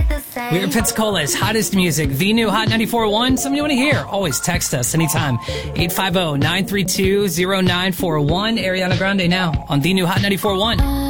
We're Pensacola's hottest music, the new Hot 94.1. Something you want to hear? Always text us anytime. 850-932-0941. Ariana Grande now on the new Hot 94.1.